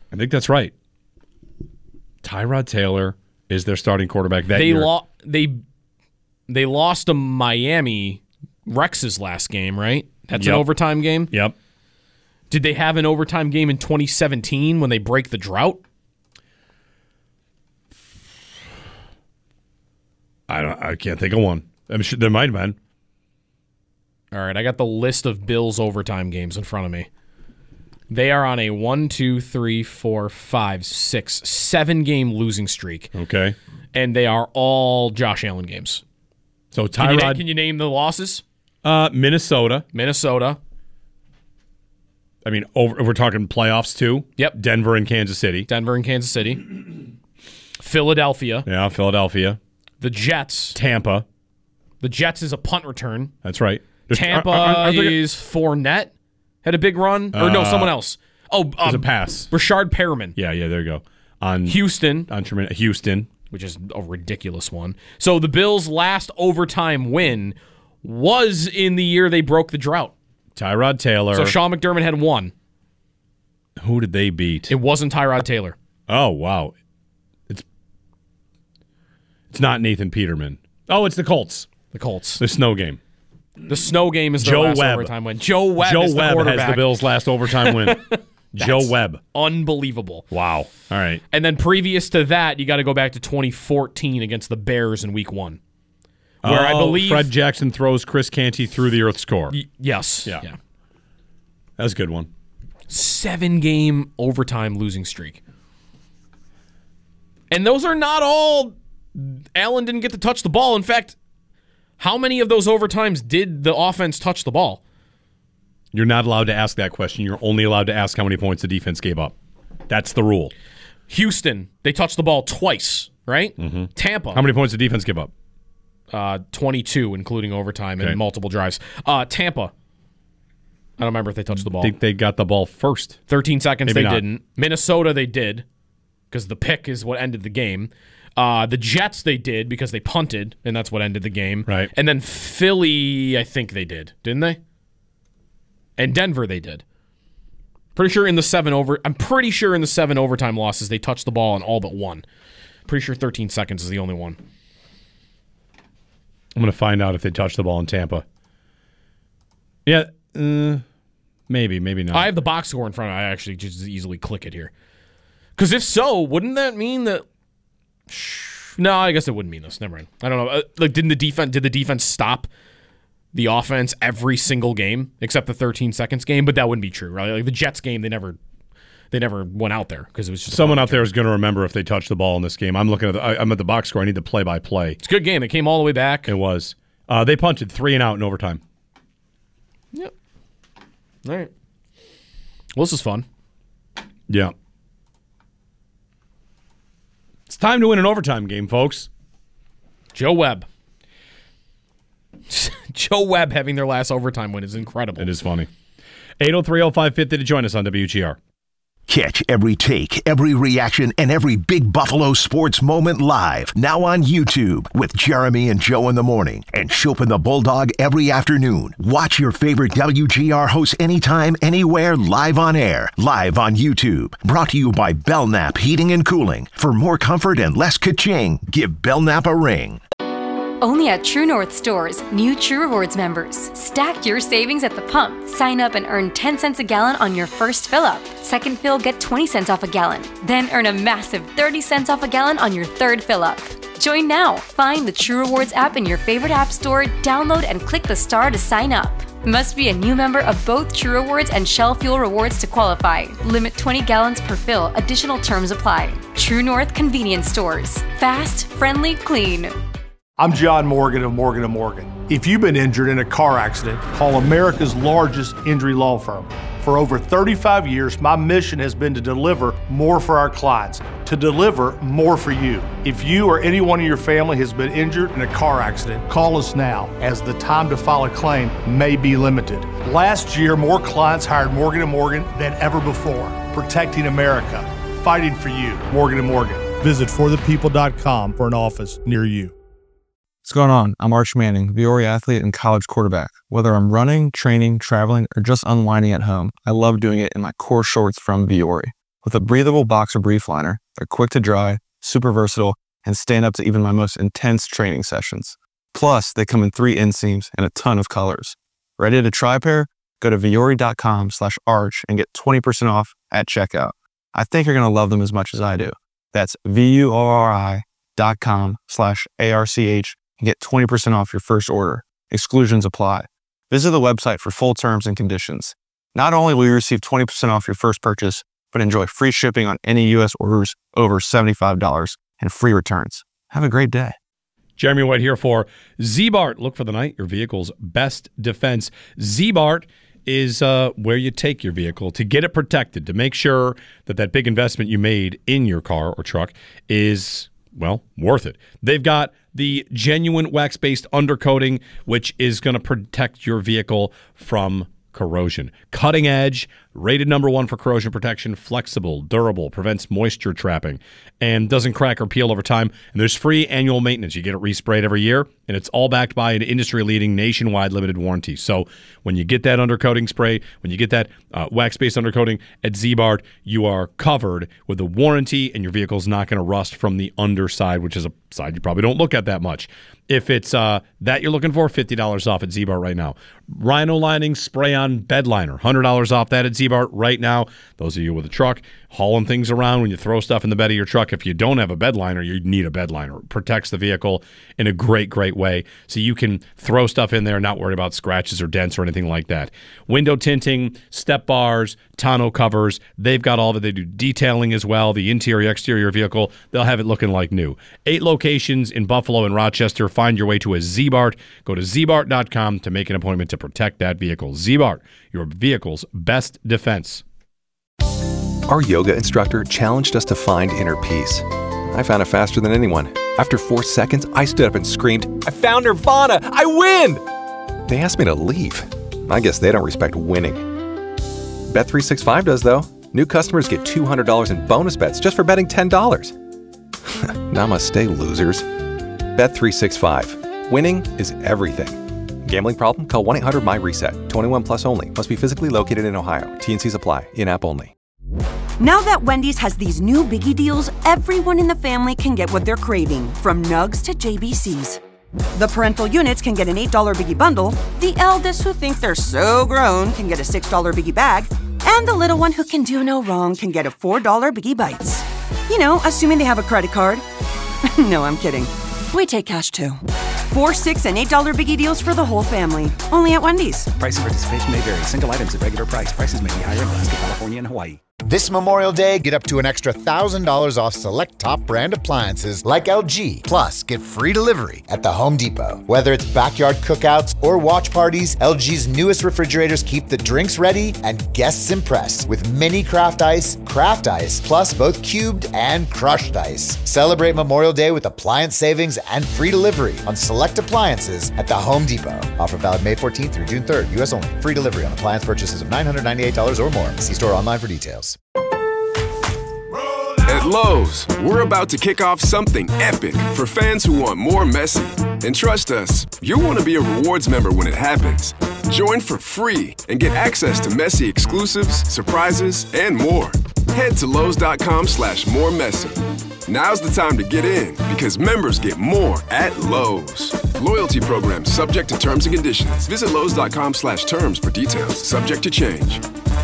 I think that's right. Tyrod Taylor is their starting quarterback that year. They lost to Miami, Rex's last game, right? That's an overtime game? Yep. Did they have an overtime game in 2017 when they break the drought? I can't think of one. There might have been. All right, I got the list of Bills overtime games in front of me. They are on a 7-game losing streak. Okay. And they are all Josh Allen games. So Tyrod. Can you name the losses? Minnesota. I mean, we're talking playoffs too. Yep. Denver and Kansas City. Philadelphia. Yeah, Philadelphia. The Jets. Tampa. The Jets is a punt return. That's right. Tampa is Fournette. Had a big run? Or no, someone else. Oh, it was a pass. Rashard Perriman. Yeah, there you go. Houston. Houston. Which is a ridiculous one. So the Bills' last overtime win was in the year they broke the drought. Tyrod Taylor. So Sean McDermott had one. Who did they beat? It wasn't Tyrod Taylor. Oh, wow. It's not Nathan Peterman. Oh, it's the Colts. The snow game. The snow game is their last overtime win. Joe Webb is the quarterback. Has the Bills' last overtime win. Joe Webb. Unbelievable. Wow. All right. And then previous to that, you got to go back to 2014 against the Bears in Week 1. Where I believe Fred Jackson throws Chris Canty through the earth score. Yes. Yeah. That was a good one. 7-game overtime losing streak. And those are not all. Allen didn't get to touch the ball. In fact, how many of those overtimes did the offense touch the ball? You're not allowed to ask that question. You're only allowed to ask how many points the defense gave up. That's the rule. Houston, they touched the ball twice, right? Mm-hmm. Tampa. How many points did the defense give up? 22, including overtime and multiple drives. Tampa. I don't remember if they touched the ball. I think they got the ball first. 13 seconds, Maybe they not. didn't. Minnesota, they did, because the pick is what ended the game. The Jets, they did, because they punted, and that's what ended the game. Right. And then Philly, I think they did. Didn't they? And Denver, they did. I'm pretty sure in the 7 overtime losses, they touched the ball in all but one. Pretty sure 13 seconds is the only one. I'm going to find out if they touched the ball in Tampa. Yeah, maybe not. I have the box score in front of me. I actually just easily click it here. Because if so, wouldn't that mean that... No, I guess it wouldn't mean this. Never mind. I don't know. Did the defense stop the offense every single game except the 13 seconds game? But that wouldn't be true, right? Like the Jets game, they never went out there because it was just someone out there is going to remember if they touched the ball in this game. I'm looking at I'm at the box score. I need the play-by-play. It's a good game. It came all the way back. It was. They punted 3 and out in overtime. Yep. All right. Well, this is fun. Yeah. It's time to win an overtime game, folks. Joe Webb. Joe Webb having their last overtime win is incredible. It is funny. 803-0550 to join us on WGR. Catch every take, every reaction, and every big Buffalo sports moment live. Now on YouTube with Jeremy and Joe in the morning and Chopin the Bulldog every afternoon. Watch your favorite WGR hosts anytime, anywhere, live on air. Live on YouTube. Brought to you by Belknap Heating and Cooling. For more comfort and less ka-ching, give Belknap a ring. Only at True North stores, new True Rewards members. Stack your savings at the pump. Sign up and earn 10 cents a gallon on your first fill-up. Second fill, get 20 cents off a gallon. Then earn a massive 30 cents off a gallon on your third fill-up. Join now. Find the True Rewards app in your favorite app store, download and click the star to sign up. Must be a new member of both True Rewards and Shell Fuel Rewards to qualify. Limit 20 gallons per fill. Additional terms apply. True North Convenience Stores. Fast, friendly, clean. I'm John Morgan of Morgan & Morgan. If you've been injured in a car accident, call America's largest injury law firm. For over 35 years, my mission has been to deliver more for our clients, to deliver more for you. If you or anyone in your family has been injured in a car accident, call us now, as the time to file a claim may be limited. Last year, more clients hired Morgan & Morgan than ever before, protecting America, fighting for you. Morgan & Morgan. Visit forthepeople.com for an office near you. What's going on? I'm Arch Manning, Viore athlete and college quarterback. Whether I'm running, training, traveling, or just unwinding at home, I love doing it in my core shorts from Viore. With a breathable boxer brief liner, they're quick to dry, super versatile, and stand up to even my most intense training sessions. Plus, they come in 3 inseams and a ton of colors. Ready to try a pair? Go to vuori.com/arch and get 20% off at checkout. I think you're going to love them as much as I do. That's vuori.com/arch and get 20% off your first order. Exclusions apply. Visit the website for full terms and conditions. Not only will you receive 20% off your first purchase, but enjoy free shipping on any U.S. orders over $75 and free returns. Have a great day. Jeremy White here for Z-Bart. Look for the night, your vehicle's best defense. Z-Bart is where you take your vehicle to get it protected, to make sure that that big investment you made in your car or truck is, well, worth it. They've got the genuine wax-based undercoating, which is going to protect your vehicle from corrosion. Cutting edge, rated #1 for corrosion protection, flexible, durable, prevents moisture trapping, and doesn't crack or peel over time. And there's free annual maintenance. You get it resprayed every year, and it's all backed by an industry-leading nationwide limited warranty. So when you get that undercoating spray, when you get that wax-based undercoating at Z-Bart, you are covered with a warranty, and your vehicle's not going to rust from the underside, which is a side you probably don't look at that much. If it's that you're looking for, $50 off at Z-Bart right now. Rhino lining, spray-on bed liner, $100 off that at Z-Bart right now. Those of you with a truck, hauling things around when you throw stuff in the bed of your truck, if you don't have a bed liner, you need a bed liner. It protects the vehicle in a great, great way. So you can throw stuff in there and not worry about scratches or dents or anything like that. Window tinting, step bars, tonneau covers, they've got all of it. They do detailing as well, the interior, exterior vehicle. They'll have it looking like new. 8 locations in Buffalo and Rochester. Find your way to a Z-Bart. Go to zbart.com to make an appointment to protect that vehicle. Z-Bart, your vehicle's best defense. Our yoga instructor challenged us to find inner peace. I found it faster than anyone. After 4 seconds, I stood up and screamed, "I found Nirvana! I win!" They asked me to leave. I guess they don't respect winning. Bet365 does, though. New customers get $200 in bonus bets just for betting $10. Namaste, losers. Bet365. Winning is everything. Gambling problem? Call 1-800-MY-RESET. 21 plus only. Must be physically located in Ohio. T&Cs apply. In-app only. Now that Wendy's has these new biggie deals, everyone in the family can get what they're craving, from nugs to JBCs. The parental units can get an $8 biggie bundle, the eldest who think they're so grown can get a $6 biggie bag, and the little one who can do no wrong can get a $4 biggie bites. You know, assuming they have a credit card. No, I'm kidding. We take cash too. 4, $6, and $8 biggie deals for the whole family. Only at Wendy's. Price and participation may vary. Single items at regular price. Prices may be higher in Alaska, California, and Hawaii. This Memorial Day, get up to an extra $1,000 off select top brand appliances like LG. Plus, get free delivery at the Home Depot. Whether it's backyard cookouts or watch parties, LG's newest refrigerators keep the drinks ready and guests impressed with mini craft ice, plus both cubed and crushed ice. Celebrate Memorial Day with appliance savings and free delivery on select appliances at the Home Depot. Offer valid May 14th through June 3rd, U.S. only. Free delivery on appliance purchases of $998 or more. See store online for details. At Lowe's, we're about to kick off something epic for fans who want more Messi. And trust us, you'll want to be a rewards member when it happens. Join for free and get access to Messi exclusives, surprises, and more. Head to Lowe's.com/moremessy. Now's the time to get in because members get more at Lowe's. Loyalty program subject to terms and conditions. Visit Lowe's.com/terms for details. Subject to change.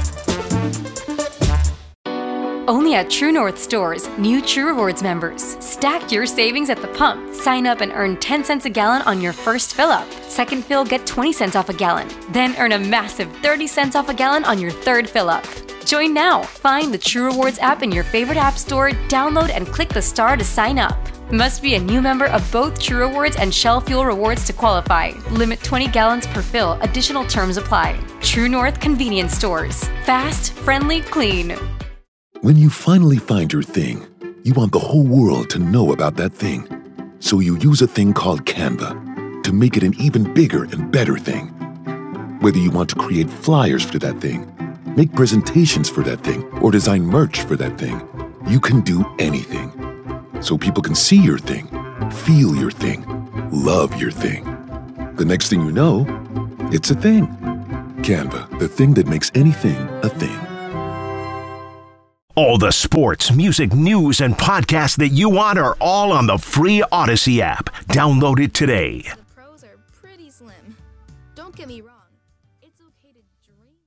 Only at True North stores, new True Rewards members. Stack your savings at the pump. Sign up and earn 10 cents a gallon on your first fill up. Second fill, get 20 cents off a gallon. Then earn a massive 30 cents off a gallon on your third fill up. Join now. Find the True Rewards app in your favorite app store, download and click the star to sign up. Must be a new member of both True Rewards and Shell Fuel Rewards to qualify. Limit 20 gallons per fill. Additional terms apply. True North Convenience Stores. Fast, friendly, clean. When you finally find your thing, you want the whole world to know about that thing. So you use a thing called Canva to make it an even bigger and better thing. Whether you want to create flyers for that thing, make presentations for that thing, or design merch for that thing, you can do anything. So people can see your thing, feel your thing, love your thing. The next thing you know, it's a thing. Canva, the thing that makes anything a thing. All the sports, music, news, and podcasts that you want are all on the free Odyssey app. Download it today. The pros are pretty slim. Don't get me wrong. It's okay to dream.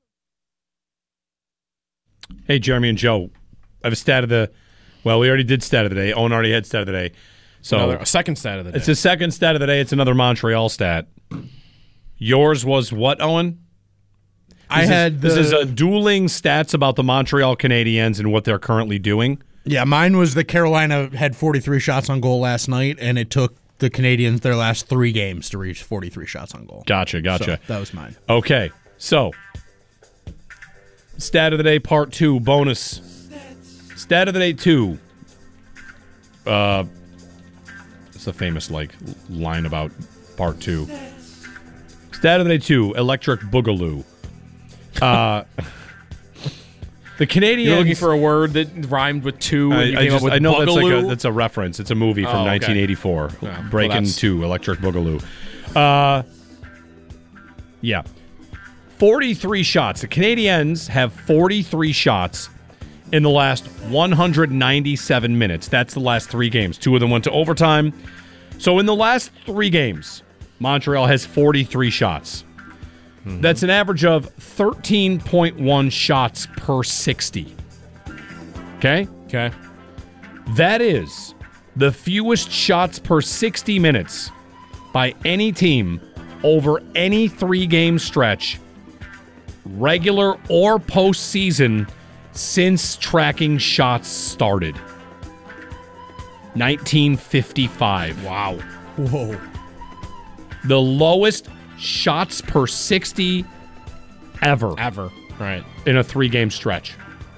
Hey, Jeremy and Joe. I have a stat of the... Well, we already did stat of the day. Owen already had stat of the day. So a second stat of the day. It's a second stat of the day. It's another Montreal stat. Yours was what, Owen? This is a dueling stats about the Montreal Canadiens and what they're currently doing. Yeah, mine was that Carolina had 43 shots on goal last night, and it took the Canadiens their last 3 games to reach 43 shots on goal. Gotcha. So that was mine. Okay, so stat of the day part 2, bonus. Stat of the day 2. It's a famous line about part 2. Stat of the day 2, electric boogaloo. The Canadiens. You're looking for a word that rhymed with 2. And you came up with I know Boogaloo? that's a reference. It's a movie from 1984. Okay. Breaking 2, Electric Boogaloo. Yeah. 43 shots. The Canadiens have 43 shots in the last 197 minutes. That's the last 3 games. 2 of them went to overtime. So in the last 3 games, Montreal has 43 shots. Mm-hmm. That's an average of 13.1 shots per 60. Okay? Okay. That is the fewest shots per 60 minutes by any team over any 3-game stretch, regular or postseason, since tracking shots started. 1955. Wow. Whoa. The lowest shots per 60 ever. Right. In a 3-game stretch.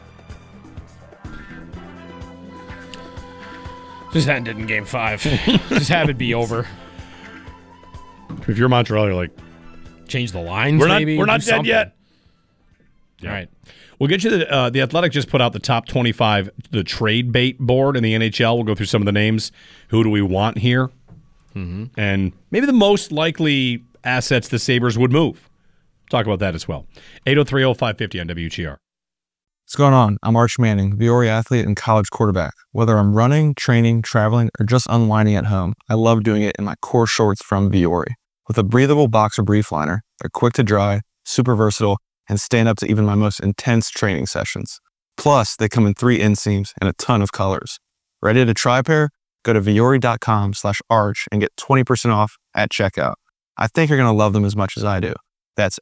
Just ended in game 5. Just have it be over. If you're Montreal, you're like, change the lines, we're maybe? We're not dead yet. Yeah. All right. We'll get you the Athletic just put out the top 25, the trade bait board in the NHL. We'll go through some of the names. Who do we want here? Mm-hmm. And maybe the most likely assets the Sabres would move. Talk about that as well. 803-0550 on WGR. What's going on? I'm Arch Manning, Viore athlete and college quarterback. Whether I'm running, training, traveling, or just unwinding at home, I love doing it in my core shorts from Viore. With a breathable boxer brief liner, they're quick to dry, super versatile, and stand up to even my most intense training sessions. Plus, they come in 3 inseams and a ton of colors. Ready to try a pair? Go to viore.com/arch and get 20% off at checkout. I think you're going to love them as much as I do. That's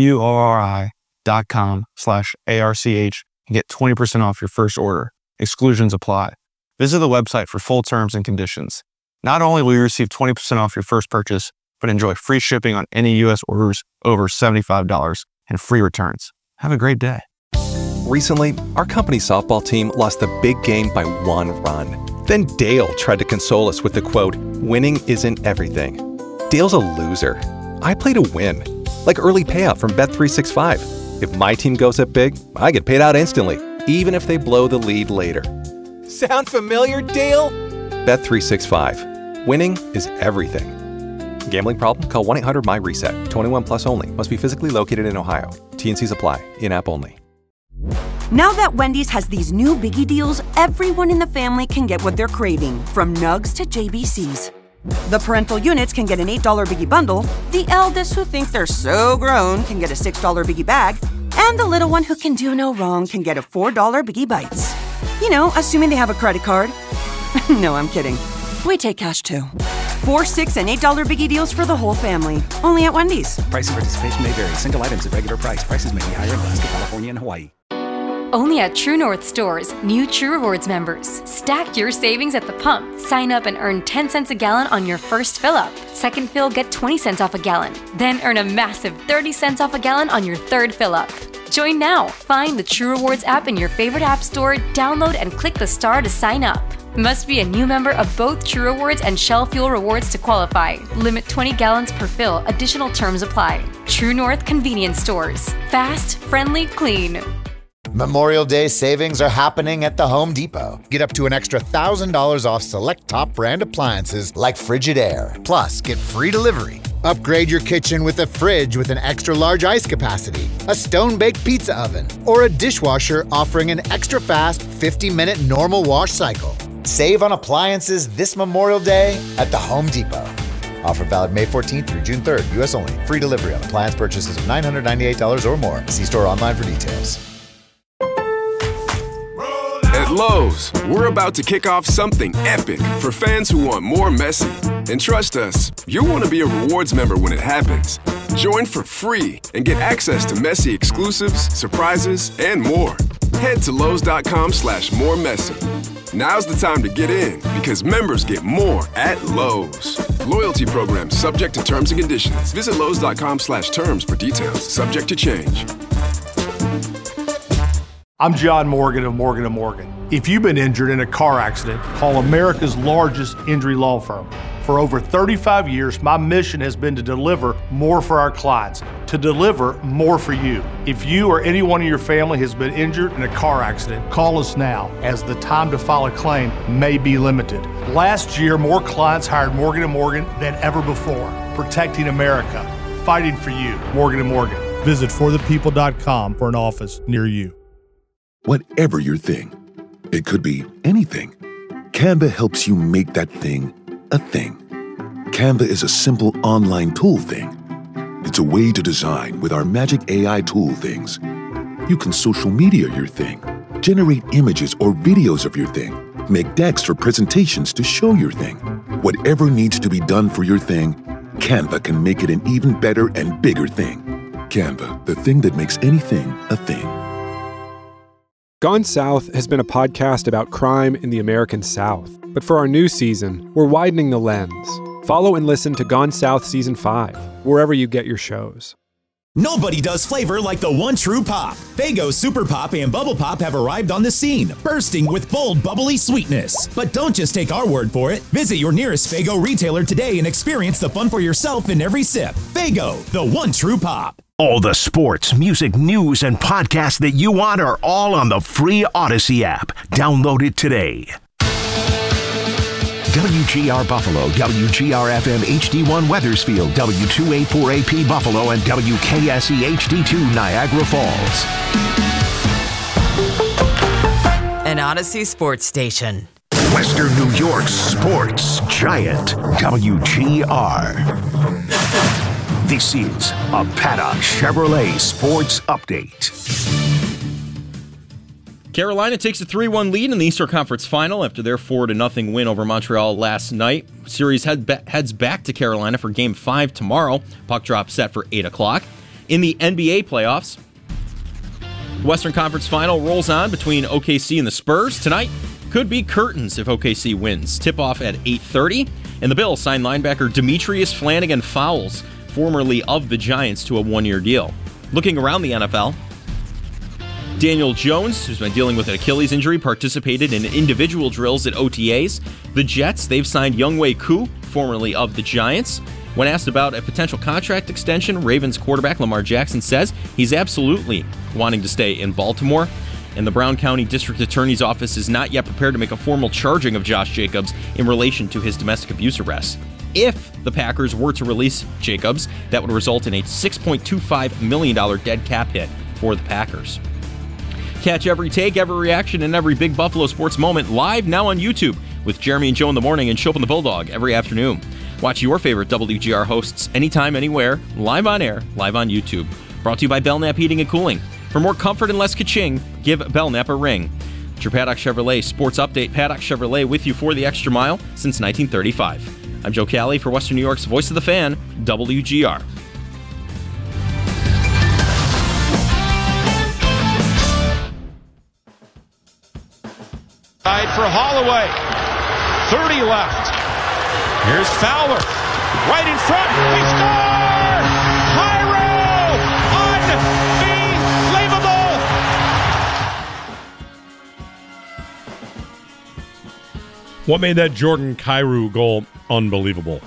VUORI.com/ARCH and get 20% off your first order. Exclusions apply. Visit the website for full terms and conditions. Not only will you receive 20% off your first purchase, but enjoy free shipping on any U.S. orders over $75 and free returns. Have a great day. Recently, our company softball team lost the big game by 1 run. Then Dale tried to console us with the quote, "Winning isn't everything." Dale's a loser. I play to win. Like early payout from Bet365. If my team goes up big, I get paid out instantly, even if they blow the lead later. Sound familiar, Dale? Bet365. Winning is everything. Gambling problem? Call 1-800-MY-RESET. 21 plus only. Must be physically located in Ohio. T&Cs apply. In-app only. Now that Wendy's has these new biggie deals, everyone in the family can get what they're craving, from nugs to JBCs. The parental units can get an $8 biggie bundle, the eldest who think they're so grown can get a $6 biggie bag, and the little one who can do no wrong can get a $4 biggie bites. You know, assuming they have a credit card. No, I'm kidding. We take cash too. 4, $6, and $8 biggie deals for the whole family. Only at Wendy's. Price and participation may vary. Single items at regular price. Prices may be higher in Alaska, California, and Hawaii. Only at True North stores, new True Rewards members. Stack your savings at the pump. Sign up and earn 10 cents a gallon on your first fill up. Second fill, get 20 cents off a gallon. Then earn a massive 30 cents off a gallon on your third fill up. Join now. Find the True Rewards app in your favorite app store, download and click the star to sign up. Must be a new member of both True Rewards and Shell Fuel Rewards to qualify. Limit 20 gallons per fill. Additional terms apply. True North Convenience Stores. Fast, friendly, clean. Memorial Day savings are happening at the Home Depot. Get up to an extra $1,000 off select top brand appliances like Frigidaire. Plus, get free delivery. Upgrade your kitchen with a fridge with an extra large ice capacity, a stone-baked pizza oven, or a dishwasher offering an extra fast 50-minute normal wash cycle. Save on appliances this Memorial Day at the Home Depot. Offer valid May 14th through June 3rd, U.S. only. Free delivery on appliance purchases of $998 or more. See store online for details. At Lowe's, we're about to kick off something epic for fans who want more Messi. And trust us, you'll want to be a rewards member when it happens. Join for free and get access to Messi exclusives, surprises, and more. Head to Lowe's.com/moremessy. Now's the time to get in because members get more at Lowe's. Loyalty program subject to terms and conditions. Visit Lowe's.com/terms for details. Subject to change. I'm John Morgan of Morgan & Morgan. If you've been injured in a car accident, call America's largest injury law firm. For over 35 years, my mission has been to deliver more for our clients, to deliver more for you. If you or anyone in your family has been injured in a car accident, call us now, as the time to file a claim may be limited. Last year, more clients hired Morgan & Morgan than ever before, protecting America, fighting for you. Morgan & Morgan. Visit forthepeople.com for an office near you. Whatever your thing, it could be anything. Canva helps you make that thing a thing. Canva is a simple online tool thing. It's a way to design with our magic AI tool things. You can social media your thing, generate images or videos of your thing, make decks or presentations to show your thing. Whatever needs to be done for your thing, Canva can make it an even better and bigger thing. Canva, the thing that makes anything a thing. Gone South has been a podcast about crime in the American South. But for our new season, we're widening the lens. Follow and listen to Gone South Season 5, wherever you get your shows. Nobody does flavor like the one true pop. Faygo Super Pop and Bubble Pop have arrived on the scene, bursting with bold, bubbly sweetness. But don't just take our word for it. Visit your nearest Faygo retailer today and experience the fun for yourself in every sip. Faygo, the one true pop. All the sports, music, news, and podcasts that you want are all on the free Odyssey app. Download it today. WGR Buffalo, WGR-FM HD1 Weathersfield, W284AP Buffalo, and WKSE HD2 Niagara Falls. An Odyssey sports station. Western New York's sports giant, WGR. This is a Paddock Chevrolet Sports Update. Carolina takes a 3-1 lead in the Eastern Conference Final after their 4-0 win over Montreal last night. Series heads back to Carolina for Game 5 tomorrow. Puck drop set for 8 o'clock. In the NBA playoffs, the Western Conference Final rolls on between OKC and the Spurs. Tonight could be curtains if OKC wins. Tip-off at 8:30. And the Bills signed linebacker Demetrius Flannigan-Fowles, formerly of the Giants, to a one-year deal. Looking around the NFL, Daniel Jones, who's been dealing with an Achilles injury, participated in individual drills at OTAs. The Jets, they've signed Younghoe Koo, formerly of the Giants. When asked about a potential contract extension, Ravens quarterback Lamar Jackson says he's absolutely wanting to stay in Baltimore. And the Brown County District Attorney's Office is not yet prepared to make a formal charging of Josh Jacobs in relation to his domestic abuse arrest. If the Packers were to release Jacobs, that would result in a $6.25 million dead cap hit for the Packers. Catch every take, every reaction, and every big Buffalo sports moment live now on YouTube with Jeremy and Joe in the morning and Chopin the Bulldog every afternoon. Watch your favorite WGR hosts anytime, anywhere, live on air, live on YouTube. Brought to you by Belknap Heating and Cooling. For more comfort and less ka-ching, give Belknap a ring. It's your Paddock Chevrolet Sports Update. Paddock Chevrolet with you for the extra mile since 1935. I'm Joe Cali for Western New York's Voice of the Fan, WGR. For Holloway, 30 left. Here's Fowler, right in front. We score! Cairo, unbelievable! What made that Jordan Cairo goal unbelievable?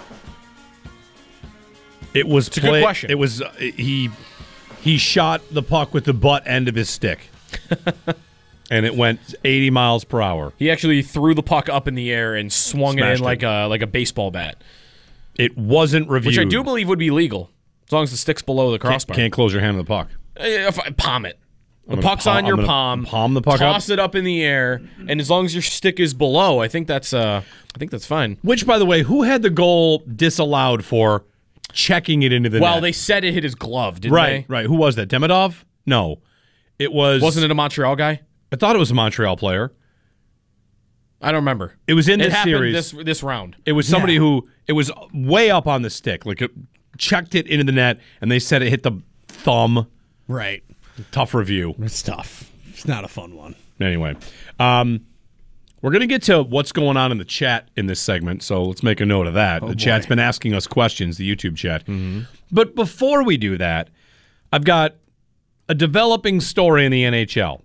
It was It's a good question. It was he shot the puck with the butt end of his stick. And it went 80 miles per hour. He actually threw the puck up in the air and swung it in Smashed like a baseball bat. It wasn't reviewed. Which I do believe would be legal, as long as the stick's below the crossbar. Can't close your hand on the puck. Palm it. The puck's on your palm. Palm the puck up. Toss it up in the air, and as long as your stick is below, I think that's fine. Which, by the way, who had the goal disallowed for checking it into the net? Well, they said it hit his glove, didn't they? Right. Who was that? Demidov? No. It was... Wasn't it a Montreal guy? I thought it was a Montreal player. I don't remember. It was in this series. series. This round. It was somebody who... It was way up on the stick. Like, it checked it into the net, and they said it hit the thumb. Right. Tough review. It's tough. It's not a fun one. Anyway, we're going to get to what's going on in the chat in this segment, so let's make a note of that. The chat's been asking us questions, the YouTube chat. Mm-hmm. But before we do that, I've got a developing story in the NHL.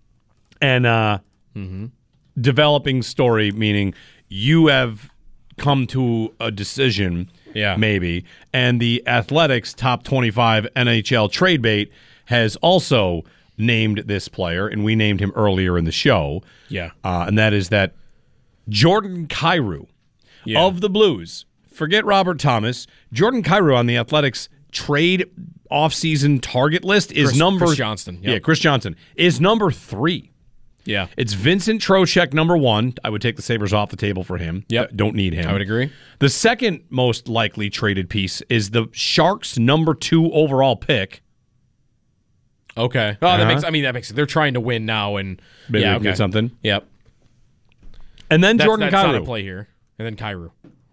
And developing story meaning you have come to a decision, maybe, and the Athletics top 25 NHL trade bait has also named this player, and we named him earlier in the show. Yeah. And that is that Jordan Kyrou of the Blues. Forget Robert Thomas. Jordan Kyrou on the Athletics trade offseason target list is Chris Johnston. Yep. Yeah, Chris Johnston is number 3. Yeah. It's Vincent Trocheck, number 1. I would take the Sabres off the table for him. Yep. Don't need him. I would agree. The second most likely traded piece is the Sharks' number 2 overall pick. Okay. Oh, that makes it. They're trying to win now, and Maybe we can get something. Yep. And then Jordan Kyrou. That's not a Kyrou. play here. And then Kyrou.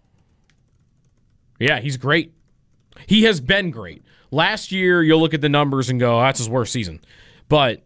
Yeah, he's great. He has been great. Last year, you'll look at the numbers and go, that's his worst season. But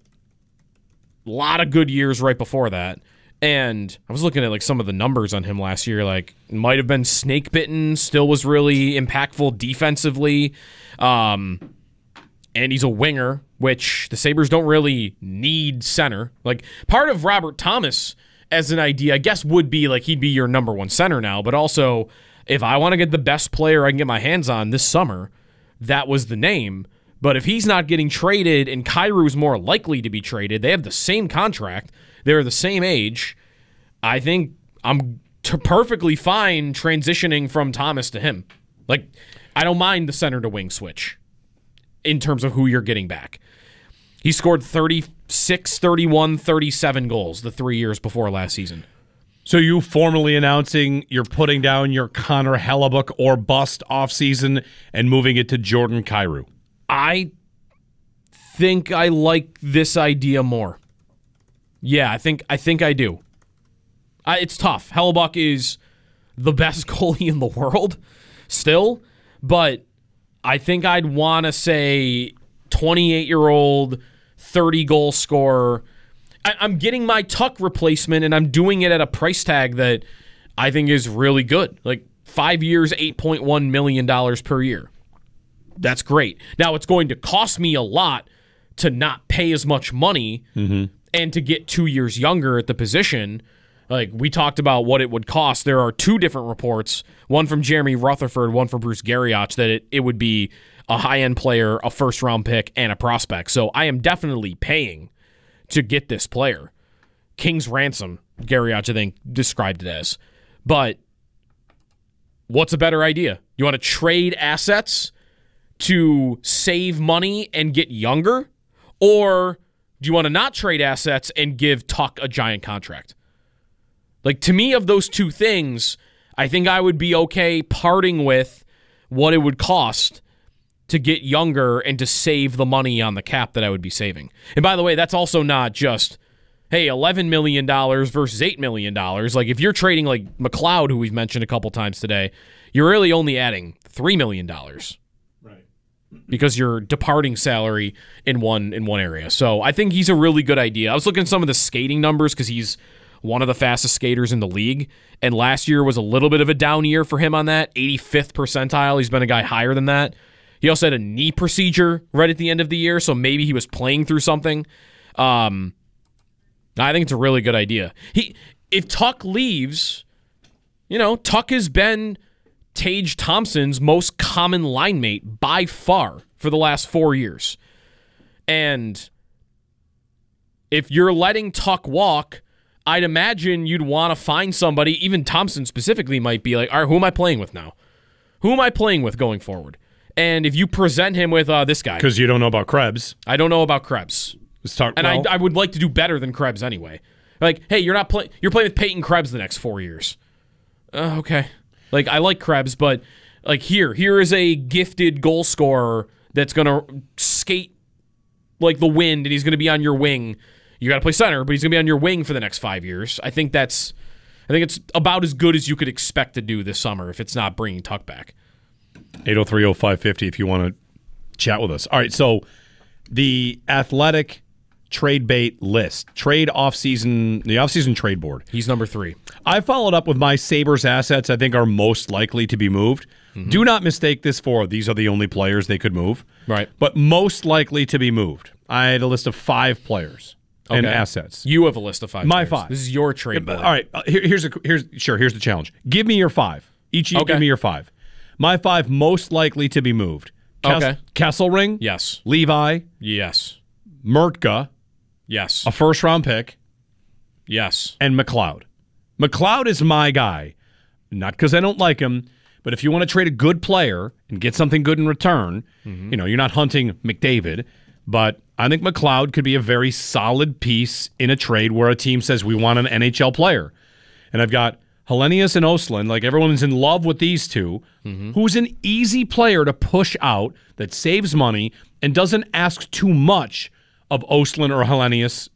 a lot of good years right before that. And I was looking at like some of the numbers on him last year. Like, might have been snake bitten, still was really impactful defensively. And he's a winger, which the Sabres don't really need center. Like, part of Robert Thomas as an idea, I guess, would be like he'd be your number 1 center now. But also, if I want to get the best player I can get my hands on this summer, that was the name. But if he's not getting traded and Kyrou's more likely to be traded, they have the same contract, they're the same age, I think I'm perfectly fine transitioning from Thomas to him. Like, I don't mind the center to wing switch in terms of who you're getting back. He scored 36, 31, 37 goals the 3 years before last season. So you formally announcing you're putting down your Connor Hellebuyck or bust offseason and moving it to Jordan Kyrou? I think I like this idea more. Yeah, I think I do. It's tough. Hellebuyck is the best goalie in the world still, but I think I'd want to say 28-year-old, 30-goal scorer. I'm getting my Tuck replacement, and I'm doing it at a price tag that I think is really good. Like 5 years, $8.1 million per year. That's great. Now, it's going to cost me a lot to not pay as much money and to get 2 years younger at the position. Like, we talked about what it would cost. There are 2 different reports, one from Jeremy Rutherford, one from Bruce Garrioch, that it would be a high-end player, a first-round pick, and a prospect. So I am definitely paying to get this player. King's ransom, Garrioch, I think, described it as. But what's a better idea? You want to trade assets to save money and get younger? Or do you want to not trade assets and give Tuck a giant contract? Like, to me, of those 2 things, I think I would be okay parting with what it would cost to get younger and to save the money on the cap that I would be saving. And by the way, that's also not just, hey, $11 million versus $8 million. Like, if you're trading like McLeod, who we've mentioned a couple times today, you're really only adding $3 million. Right. Because you're departing salary in one area. So I think he's a really good idea. I was looking at some of the skating numbers because he's one of the fastest skaters in the league. And last year was a little bit of a down year for him on that, 85th percentile. He's been a guy higher than that. He also had a knee procedure right at the end of the year, so maybe he was playing through something. I think it's a really good idea. If Tuck leaves, Tuck has been Tage Thompson's most common line mate by far for the last 4 years. And if you're letting Tuck walk, I'd imagine you'd want to find somebody, even Thompson specifically might be like, all right, who am I playing with now? Who am I playing with going forward? And if you present him with this guy. Because you don't know about Krebs. I don't know about Krebs. Let's talk. And I would like to do better than Krebs anyway. Like, hey, you're playing with Peyton Krebs the next 4 years. Okay. Like, I like Krebs, but like here is a gifted goal scorer that's going to skate like the wind, and he's going to be on your wing. You got to play center, but he's going to be on your wing for the next 5 years. I think it's about as good as you could expect to do this summer if it's not bringing Tuck back. 803-0550 if you want to chat with us. All right, so the Athletic trade bait list, the offseason trade board. He's number 3. I followed up with my Sabres assets I think are most likely to be moved. Mm-hmm. Do not mistake this for these are the only players they could move. Right. But most likely to be moved. I had a list of 5 players and assets. You have a list of 5 My players. 5. This is your trade board. All right, here's the challenge. Give me your 5. Each of you give me your 5. My 5 most likely to be moved. Kesselring? Yes. Levi? Yes. Mertka? Yes. A first-round pick? Yes. And McLeod. McLeod is my guy. Not because I don't like him, but if you want to trade a good player and get something good in return, you're not hunting McDavid, but I think McLeod could be a very solid piece in a trade where a team says we want an NHL player. And I've got Hellenius and Ostlund, like everyone's in love with these two, who's an easy player to push out that saves money and doesn't ask too much of Ostlund or Hellenius.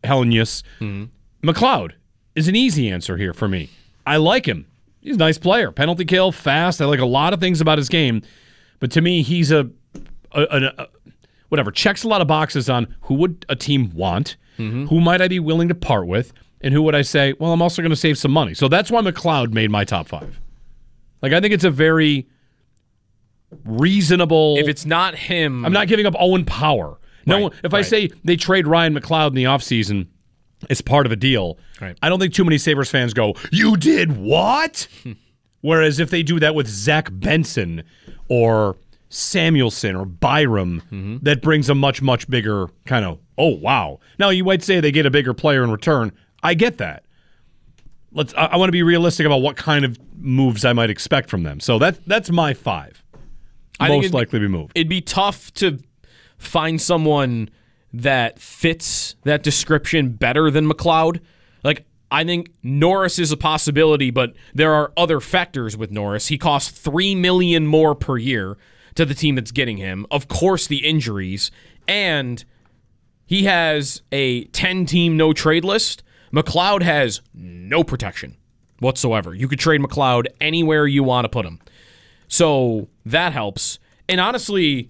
McLeod is an easy answer here for me. I like him. He's a nice player. Penalty kill, fast. I like a lot of things about his game. But to me, he's whatever, checks a lot of boxes on who would a team want, who might I be willing to part with, and who would I say, well, I'm also going to save some money. So that's why McLeod made my top 5. Like, I think it's a very reasonable... If it's not him... I'm not giving up Owen Power. If I say they trade Ryan McLeod in the offseason as part of a deal, I don't think too many Sabres fans go, you did what? Whereas if they do that with Zach Benson or Samuelson or Byram, that brings a much, much bigger kind of, oh, wow. Now, you might say they get a bigger player in return. I get that. I want to be realistic about what kind of moves I might expect from them. So that's my 5. Most likely to be moved. It'd be tough to find someone that fits that description better than McLeod. Like, I think Norris is a possibility, but there are other factors with Norris. He costs $3 million more per year to the team that's getting him. Of course, the injuries, and he has a 10-team no-trade list. McLeod has no protection whatsoever. You could trade McLeod anywhere you want to put him. So that helps. And honestly,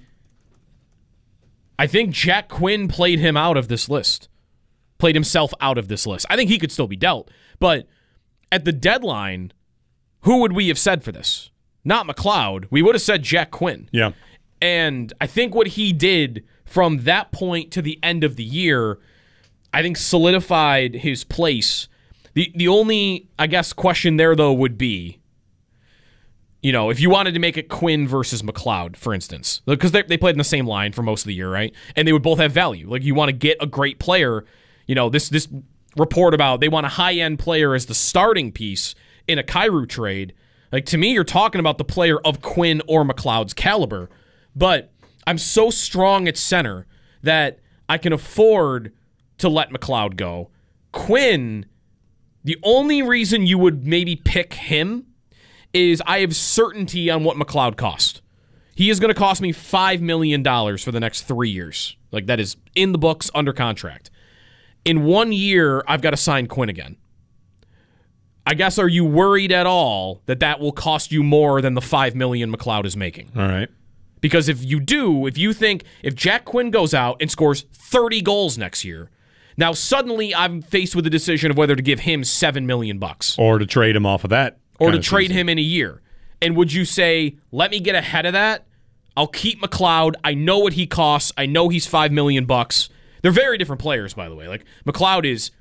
I think Jack Quinn played him out of this list. Played himself out of this list. I think he could still be dealt. But at the deadline, who would we have said for this? Not McLeod. We would have said Jack Quinn. Yeah. And I think what he did from that point to the end of the year, I think solidified his place. The only, I guess, question there, though, would be, if you wanted to make it Quinn versus McLeod, for instance, because they played in the same line for most of the year, right? And they would both have value. Like, you want to get a great player. This report about they want a high-end player as the starting piece in a Kyrou trade. Like, to me, you're talking about the player of Quinn or McLeod's caliber. But I'm so strong at center that I can afford to let McLeod go. Quinn, the only reason you would maybe pick him is I have certainty on what McLeod cost. He is going to cost me $5 million for the next 3 years. Like, that is in the books, under contract. In 1 year, I've got to sign Quinn again. I guess, are you worried at all that will cost you more than the $5 million McLeod is making? All right. Because if you think if Jack Quinn goes out and scores 30 goals next year, now suddenly I'm faced with the decision of whether to give him $7 million. Or to trade him off of that. Or to trade him in a year. And would you say, let me get ahead of that? I'll keep McLeod. I know what he costs. I know he's $5 million. They're very different players, by the way. Like, McLeod is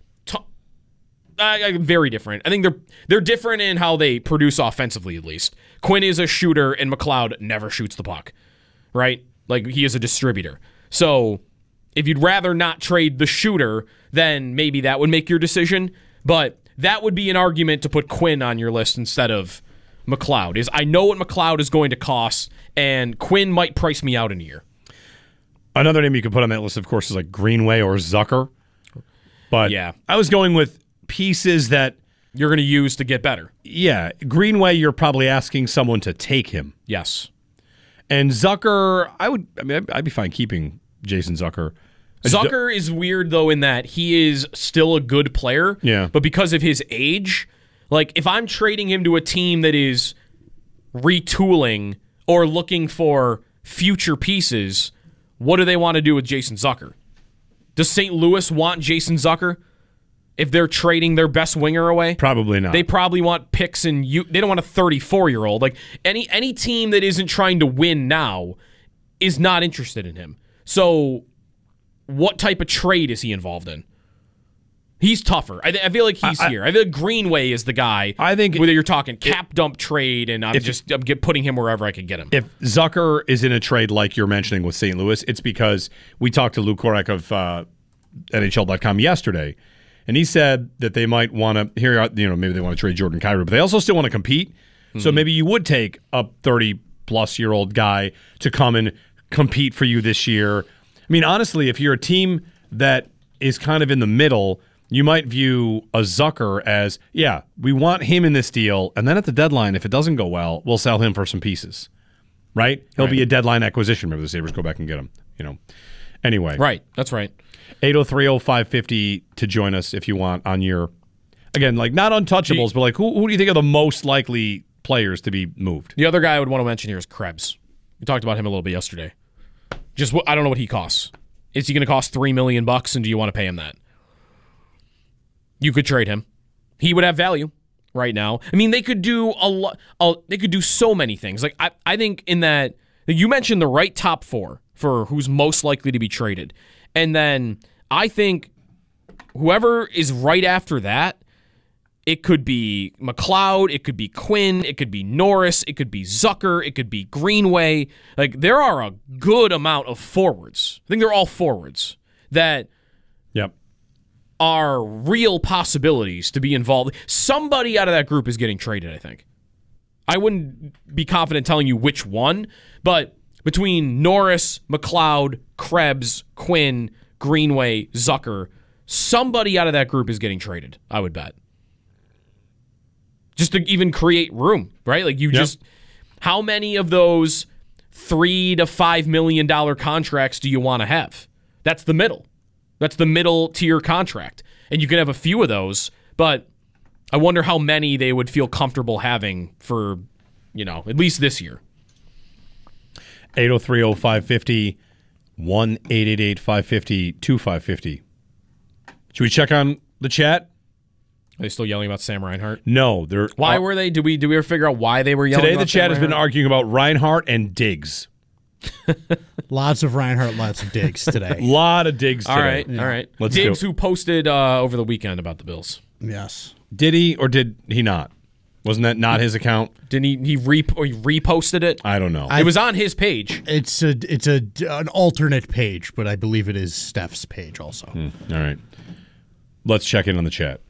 very different. I think they're different in how they produce offensively, at least. Quinn is a shooter, and McLeod never shoots the puck, right? Like, he is a distributor. So if you'd rather not trade the shooter, then maybe that would make your decision. But that would be an argument to put Quinn on your list instead of McLeod is I know what McLeod is going to cost, and Quinn might price me out in a year. Another name you could put on that list, of course, is like Greenway or Zucker. But yeah, I was going with pieces that you're going to use to get better. Yeah, Greenway, you're probably asking someone to take him. Yes. And Zucker, I'd be fine keeping Jason Zucker. Zucker is weird, though, in that he is still a good player. Yeah. But because of his age, like, if I'm trading him to a team that is retooling or looking for future pieces, what do they want to do with Jason Zucker? Does St. Louis want Jason Zucker if they're trading their best winger away? Probably not. They probably want picks, and they don't want a 34-year-old. Like, any team that isn't trying to win now is not interested in him. So what type of trade is he involved in? He's tougher. I feel like he's here. I feel like Greenway is the guy. I think whether you're talking cap dump trade, and I'm putting him wherever I can get him. If Zucker is in a trade like you're mentioning with St. Louis, it's because we talked to Lou Korek of NHL.com yesterday, and he said that they might want to maybe they want to trade Jordan Kyrou, but they also still want to compete. Mm-hmm. So maybe you would take a 30-plus-year-old guy to come and compete for you this year. I mean, honestly, if you're a team that is kind of in the middle, you might view a Zucker as, yeah, we want him in this deal, and then at the deadline, if it doesn't go well, we'll sell him for some pieces, right? He'll be a deadline acquisition. Maybe the Sabres go back and get him, Anyway. Right, that's right. 803-0550 to join us if you want on your, again, like not untouchables, but like who do you think are the most likely players to be moved? The other guy I would want to mention here is Krebs. We talked about him a little bit yesterday. I don't know what he costs. Is he going to cost $3 million, and do you want to pay him that? You could trade him. He would have value right now. I mean, they could do a lot. They could do so many things. Like I think in that you mentioned the right top four for who's most likely to be traded, and then I think whoever is right after that, it could be McLeod, it could be Quinn, it could be Norris, it could be Zucker, it could be Greenway. Like there are a good amount of forwards. I think they're all forwards that are real possibilities to be involved. Somebody out of that group is getting traded, I think. I wouldn't be confident telling you which one, but between Norris, McLeod, Krebs, Quinn, Greenway, Zucker, somebody out of that group is getting traded, I would bet. Just to even create room, right? Like how many of those $3 to $5 million contracts do you want to have? That's the middle. That's the middle tier contract. And you can have a few of those, but I wonder how many they would feel comfortable having for, at least this year. 803-0550, 1-888-550-2550. Should we check on the chat? Are they still yelling about Sam Reinhart? No. They're why were they? Did we ever figure out why they were yelling today? About The chat Sam has been Reinhart? arguing about Reinhart and Diggs. Lots of Reinhart, lots of Diggs today. A lot of Diggs today. All right, all right. Let's Diggs, do it. who posted over the weekend about the Bills. Yes. Did he or did he not? Wasn't that not his account? Didn't he reposted it? I don't know. It was on his page. It's an alternate page, but I believe it is Steph's page also. All right. Let's check in on the chat.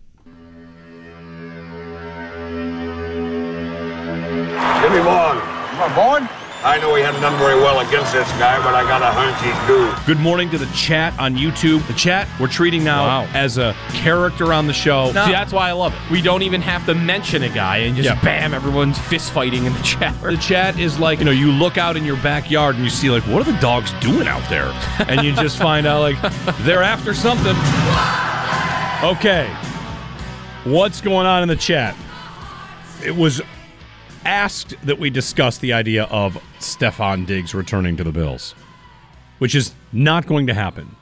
Jimmy Vaughn. Vaughn? I know he hadn't done very well against this guy, but I got a hunch he's due. Good morning to the chat on YouTube. The chat we're treating now as a character on the show. See, that's why I love it. We don't even have to mention a guy and just bam, everyone's fist fighting in the chat. The chat is like, you look out in your backyard and you see like, what are the dogs doing out there? And you just find out like they're after something. Okay. What's going on in the chat? It was asked that we discuss the idea of Stefon Diggs returning to the Bills, which is not going to happen.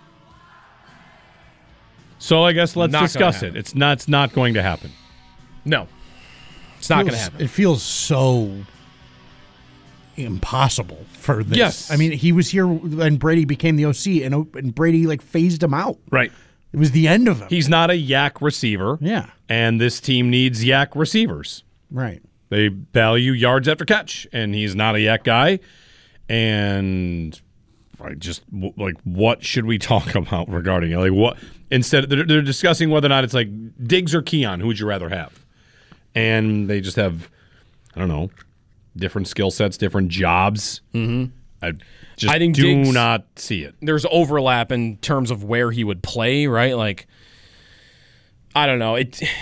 So I guess let's discuss it. It's not going to happen. No. It's not going to happen. It feels so impossible for this. Yes. I mean, he was here when Brady became the OC, and Brady phased him out. Right. It was the end of him. He's not a yak receiver. Yeah. And this team needs yak receivers. Right. They value yards after catch, and he's not a yak guy. And what should we talk about regarding it? Like what? Instead, they're discussing whether or not it's like Diggs or Keon. Who would you rather have? And they just have I don't know, different skill sets, different jobs. Mm-hmm. I think do Diggs, not see it. There's overlap in terms of where he would play, right? Like, I don't know.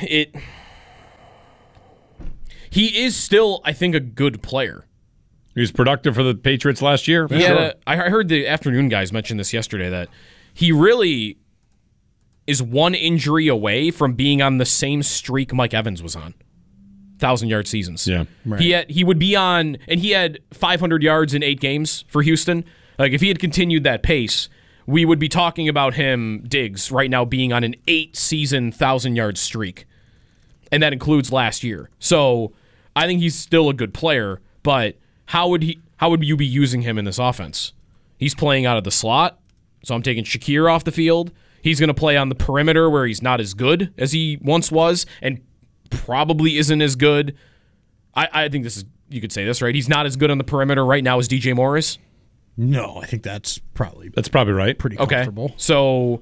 He is still, I think, a good player. He was productive for the Patriots last year. I heard the afternoon guys mention this yesterday, that he really is one injury away from being on the same streak Mike Evans was on. 1,000-yard seasons. Yeah. Right. He would be on, and he had 500 yards in 8 games for Houston. Like, if he had continued that pace, we would be talking about him, Diggs, right now being on an 8-season 1,000-yard streak. And that includes last year. So I think he's still a good player, but how would you be using him in this offense? He's playing out of the slot, so I'm taking Shakir off the field. He's going to play on the perimeter where he's not as good as he once was, and probably isn't as good. I think this is, you could say this, right? He's not as good on the perimeter right now as DJ Morris. No, I think that's probably right. Pretty comfortable. Okay. So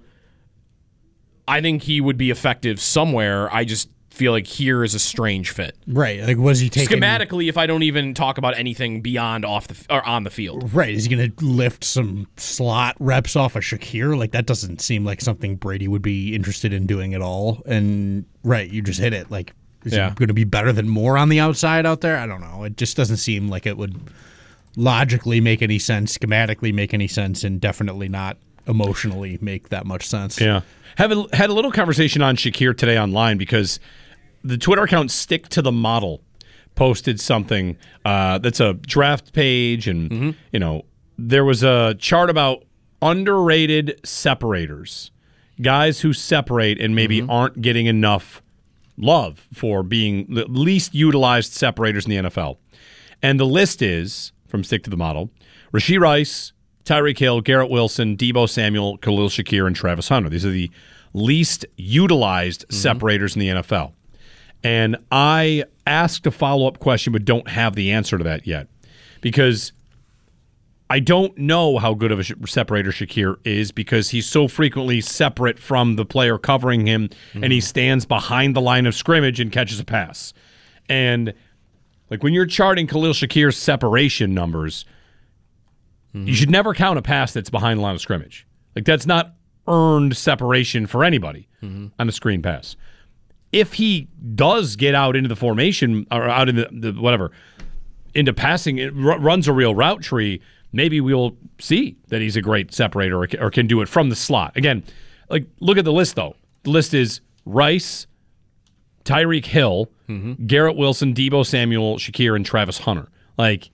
I think he would be effective somewhere. I just feel like here is a strange fit. Right. Like, was he taking schematically? If I don't even talk about anything beyond on the field, right? Is he going to lift some slot reps off of Shakir? Like, that doesn't seem like something Brady would be interested in doing at all. And right, you just hit it. Like, is he going to be better than Moore on the outside out there? I don't know. It just doesn't seem like it would logically make any sense, schematically make any sense, and definitely not emotionally make that much sense. Yeah. Had a little conversation on Shakir today online because the Twitter account Stick to the Model posted something that's a draft page, and there was a chart about underrated separators, guys who separate and maybe aren't getting enough love for being the least utilized separators in the NFL. And the list is, from Stick to the Model, Rashee Rice, Tyreek Hill, Garrett Wilson, Deebo Samuel, Khalil Shakir, and Travis Hunter. These are the least utilized separators in the NFL. And I asked a follow-up question but don't have the answer to that yet because I don't know how good of a separator Shakir is because he's so frequently separate from the player covering him, and he stands behind the line of scrimmage and catches a pass. And like when you're charting Khalil Shakir's separation numbers, you should never count a pass that's behind the line of scrimmage. Like, that's not earned separation for anybody on a screen pass. If he does get out into the formation or out in the whatever, into passing, it runs a real route tree, maybe we'll see that he's a great separator or can do it from the slot. Again, like, look at the list, though. The list is Rice, Tyreek Hill, Garrett Wilson, Deebo Samuel, Shakir, and Travis Hunter. Like,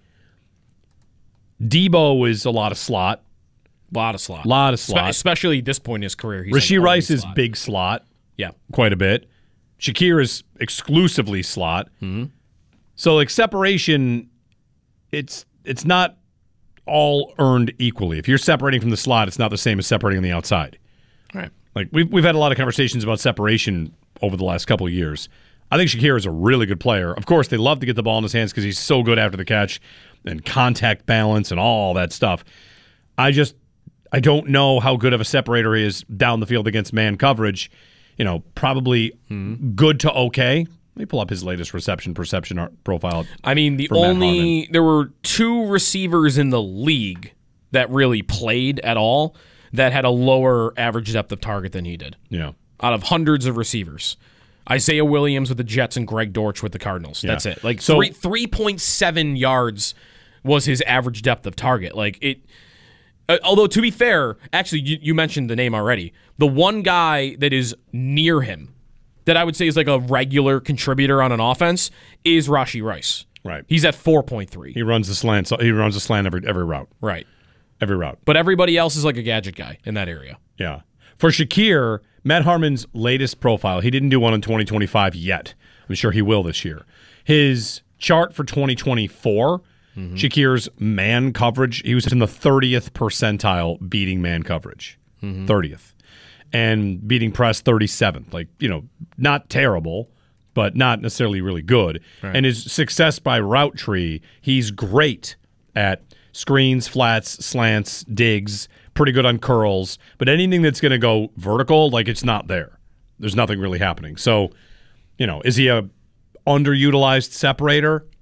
Deebo is a lot of slot. Lot of slot. Especially at this point in his career. He's Rashee like Rice is slot. big slot. Yeah. Quite a bit. Shakir is exclusively slot. So, like, separation, it's not all earned equally. If you're separating from the slot, it's not the same as separating on the outside. Right. Like, we've had a lot of conversations about separation over the last couple of years. I think Shakir is a really good player. Of course, they love to get the ball in his hands because he's so good after the catch and contact balance and all that stuff. I don't know how good of a separator he is down the field against man coverage. Probably good to okay. Let me pull up his latest reception perception profile. I mean, there were 2 receivers in the league that really played at all that had a lower average depth of target than he did. Yeah. Out of hundreds of receivers. Isaiah Williams with the Jets and Greg Dortch with the Cardinals. Yeah. That's it. Like, so, 3.7 yards was his average depth of target. Like, it. Although, to be fair, actually, you mentioned the name already. The one guy that is near him that I would say is like a regular contributor on an offense is Rashee Rice. Right. He's at 4.3. He runs the slant. So he runs the slant every route. Right. Every route. But everybody else is like a gadget guy in that area. Yeah. For Shakir, Matt Harmon's latest profile, he didn't do one in 2025 yet. I'm sure he will this year. His chart for 2024, Shakir's man coverage, he was in the 30th percentile beating man coverage. 30th. And beating press 37th. Like, not terrible, but not necessarily really good. Right. And his success by route tree, he's great at screens, flats, slants, digs, pretty good on curls. But anything that's going to go vertical, like, it's not there. There's nothing really happening. So, is he a underutilized separator?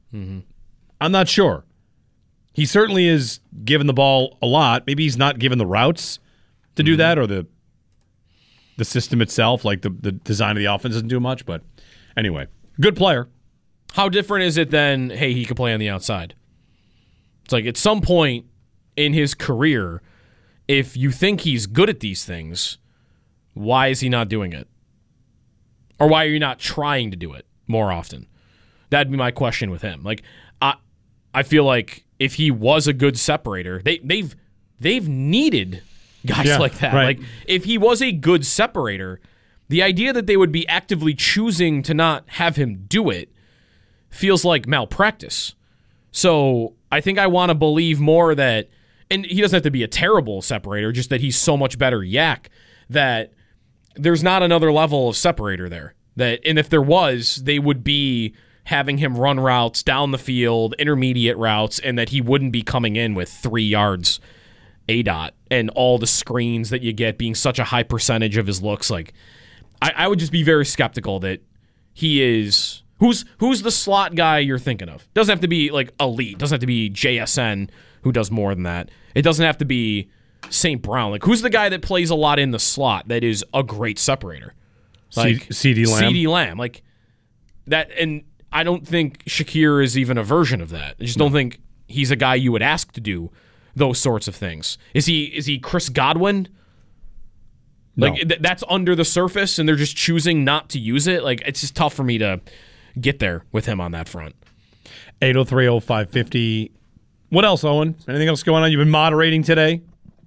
I'm not sure. He certainly is given the ball a lot. Maybe he's not given the routes to do that, or the system itself, like the design of the offense doesn't do much. But anyway, good player. How different is it than, hey, he could play on the outside? It's like at some point in his career, if you think he's good at these things, why is he not doing it? Or why are you not trying to do it more often? That'd be my question with him. Like, I feel like if he was a good separator, they've needed guys like that. Right. Like, if he was a good separator, the idea that they would be actively choosing to not have him do it feels like malpractice. So I think I want to believe more that, and he doesn't have to be a terrible separator, just that he's so much better yak that there's not another level of separator there. And if there was, they would be having him run routes down the field, intermediate routes, and that he wouldn't be coming in with 3 yards ADOT and all the screens that you get being such a high percentage of his looks. Like, I would just be very skeptical that he is... Who's the slot guy you're thinking of? Doesn't have to be like elite. Doesn't have to be JSN, who does more than that. It doesn't have to be St. Brown. Like, who's the guy that plays a lot in the slot that is a great separator? Like CeeDee Lamb. CeeDee Lamb. Like that, and I don't think Shakir is even a version of that. I just don't think he's a guy you would ask to do those sorts of things. Is he Chris Godwin? Like that's under the surface, and they're just choosing not to use it. Like, it's just tough for me to get there with him on that front. 803-0550. What else, Owen? Anything else going on? You've been moderating today?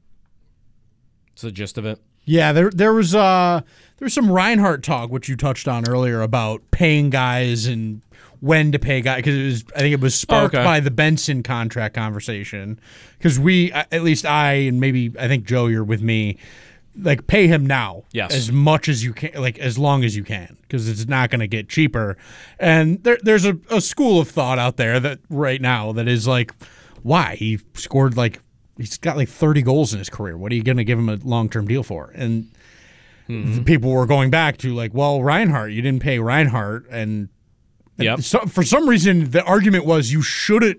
That's the gist of it. Yeah, there was some Reinhardt talk, which you touched on earlier, about paying guys and when to pay guys, because I think it was sparked by the Benson contract conversation. Because we, at least I, and maybe I think Joe, you're with me, like, pay him now, as much as you can, like as long as you can, because it's not going to get cheaper. And there's a school of thought out there that right now that is like, why he scored he's got 30 goals in his career. What are you going to give him a long-term deal for? And the people were going back to like, well, Reinhardt, you didn't pay Reinhardt, and so, for some reason the argument was you shouldn't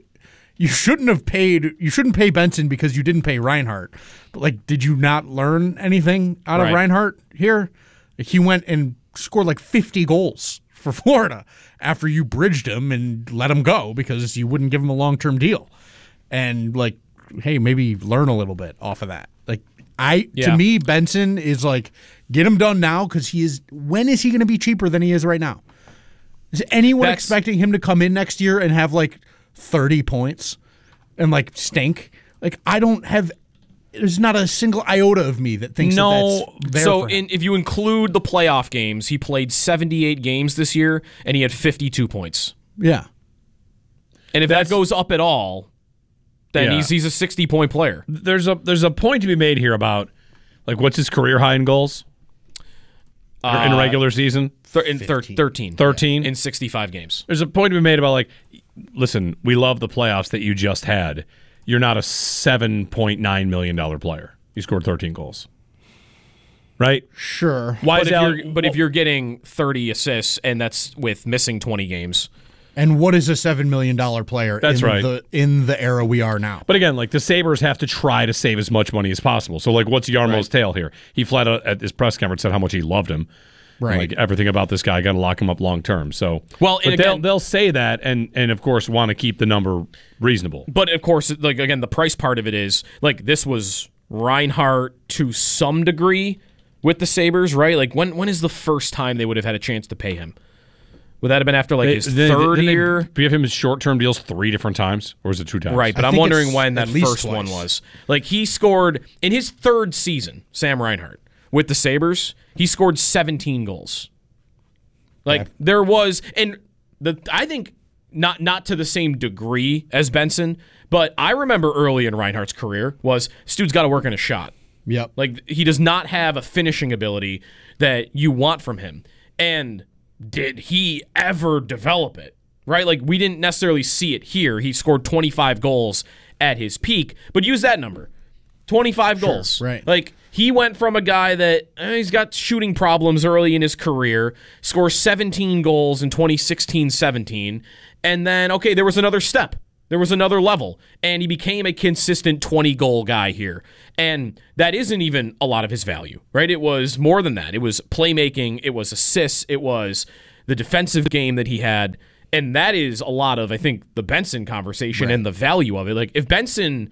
pay Benson because you didn't pay Reinhardt. But like, did you not learn anything out of Reinhardt here? He went and scored 50 goals for Florida after you bridged him and let him go because you wouldn't give him a long-term deal. And like, hey, maybe learn a little bit off of that. To me, Benson is like, get him done now, because when is he going to be cheaper than he is right now? Is anyone expecting him to come in next year and have 30 points and stink? There's not a single iota of me that thinks that's there so for him. if you include the playoff games, he played 78 games this year and he had 52 points. Yeah. And if that goes up at all, then he's a 60-point player. There's a point to be made here about what's his career high in goals in a regular season? 13. 13 in 65 games. There's a point to be made about listen, we love the playoffs that you just had. You're not a $7.9 million player. You scored 13 goals. Right? Sure. But if you're getting 30 assists and that's with missing 20 games. And what is a $7 million player in the era we are now? But again, the Sabres have to try to save as much money as possible. So, what's Yarmo's tale here? He flat out at his press conference said how much he loved him. Right. Everything about this guy, got to lock him up long term. So, again, they'll say that and of course want to keep the number reasonable. But of course, again, the price part of it is this was Reinhardt to some degree with the Sabres, right? When is the first time they would have had a chance to pay him? Would that have been after his third year? They give him his short-term deals 3 different times, or was it 2 times? Right, but I'm wondering when that first one was. He scored in his third season, Sam Reinhart, with the Sabres, he scored 17 goals. There was, and I think not to the same degree as Benson, but I remember early in Reinhardt's career was this dude's got to work on a shot. Yep. He does not have a finishing ability that you want from him, and did he ever develop it? Right? We didn't necessarily see it here. He scored 25 goals at his peak, but use that number. 25 goals. Right. He went from a guy that he's got shooting problems early in his career, scores 17 goals in 2016-17, and then, okay, there was another step. There was another level, and he became a consistent 20-goal guy here. And that isn't even a lot of his value, right? It was more than that. It was playmaking, it was assists, it was the defensive game that he had, and that is a lot of, I think, the Benson conversation and the value of it. Like, if Benson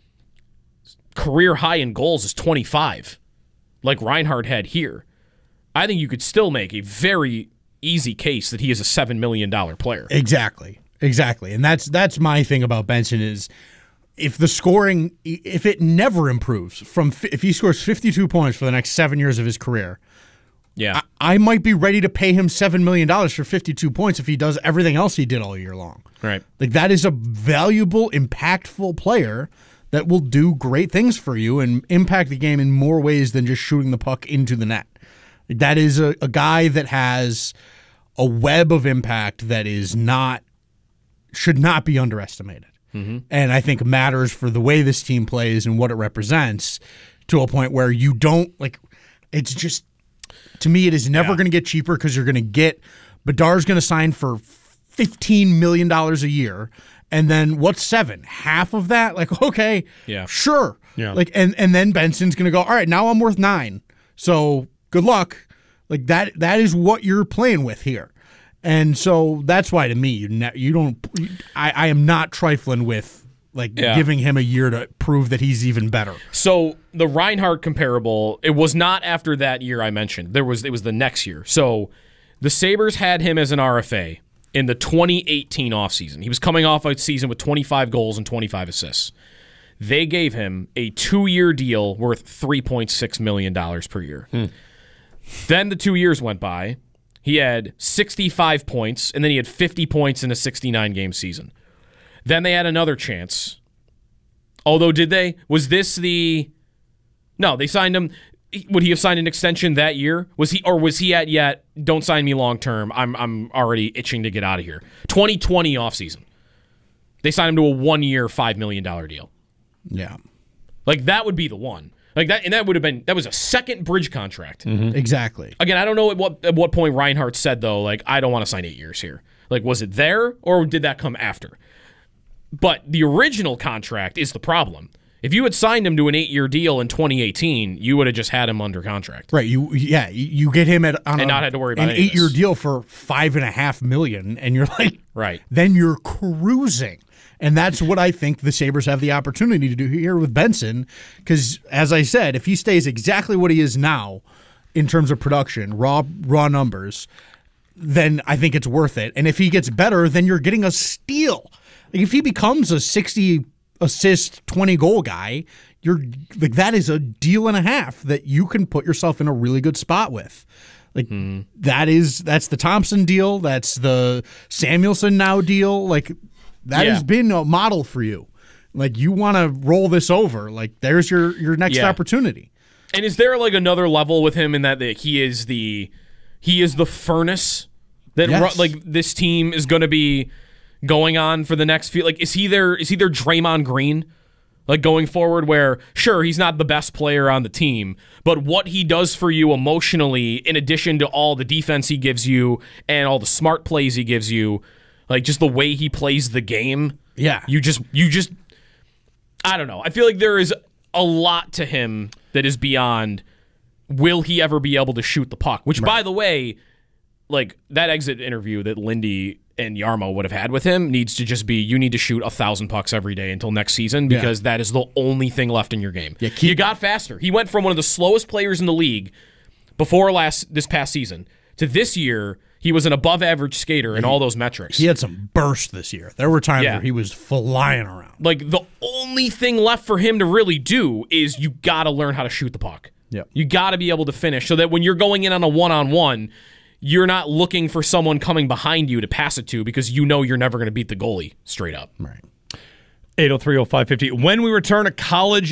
career high in goals is 25, like Reinhart had here, I think you could still make a very easy case that he is a $7 million player. Exactly. And that's my thing about Benson is if the scoring, if it never improves if he scores 52 points for the next 7 years of his career, I might be ready to pay him $7 million for 52 points if he does everything else he did all year long. Right. Like, that is a valuable, impactful player that will do great things for you and impact the game in more ways than just shooting the puck into the net. That is a guy that has a web of impact that should not be underestimated. Mm-hmm. And I think matters for the way this team plays and what it represents to a point where you don't, like, it's just, to me, it is never going to get cheaper because you're going to get, Bedar's going to sign for $15 million a year. And then what's 7? Half of that? Like, okay, sure. Yeah. Like, and then Benson's going to go, all right, now I'm worth 9. So good luck. Like, that is what you're playing with here. And so that's why, to me, you don't. I am not trifling with giving him a year to prove that he's even better. So the Reinhart comparable, it was not after that year I mentioned. It was the next year. So the Sabres had him as an RFA in the 2018 offseason. He was coming off a season with 25 goals and 25 assists. They gave him a 2-year deal worth $3.6 million per year. Then the 2 years went by. He had 65 points, and then he had 50 points in a 69-game season. Then they had another chance. Although, did they? Was this the... No, they signed him... Would he have signed an extension that year? Was he at yet, don't sign me long-term, I'm already itching to get out of here? 2020 offseason. They signed him to a 1-year, $5 million deal. Yeah. Like, that would be the one. Like that, and that was a second bridge contract. Mm-hmm. Exactly. Again, I don't know at what point Reinhart said, though, like, I don't want to sign 8 years here. Like, was it there, or did that come after? But the original contract is the problem. If you had signed him to an 8-year deal in 2018, you would have just had him under contract. Right. You get him not had to worry about an 8-year deal for $5.5 million, and you're like, right. Then you're cruising. And that's what I think the Sabres have the opportunity to do here with Benson, because, as I said, if he stays exactly what he is now in terms of production, raw numbers, then I think it's worth it. And if he gets better, then you're getting a steal. Like, if he becomes a 60-assist, 20-goal guy, you're like, that is a deal and a half that you can put yourself in a really good spot with. Like, that's the Thompson deal. That's the Samuelson now deal. Like, that has been a model for you. Like, you want to roll this over. Like, there's your next opportunity. And is there like another level with him in that he is the furnace that like this team is going to be going on for the next few? Like, is he their Draymond Green? Like, going forward, where, sure, he's not the best player on the team, but what he does for you emotionally, in addition to all the defense he gives you and all the smart plays he gives you, like, just the way he plays the game. Yeah. You just I don't know. I feel like there is a lot to him that is beyond, will he ever be able to shoot the puck? Which, by the way, like, that exit interview that Lindy and Jarmo would have had with him needs to just be, you need to shoot 1,000 pucks every day until next season, because that is the only thing left in your game. Yeah, you got faster. He went from one of the slowest players in the league before this past season to this year. He was an above-average skater in all those metrics. He had some burst this year. There were times where he was flying around. Like, the only thing left for him to really do is you got to learn how to shoot the puck. Yep. You got to be able to finish so that when you're going in on a one-on-one, you're not looking for someone coming behind you to pass it to, because you know you're never going to beat the goalie straight up. Right. 803-0550. When we return, a college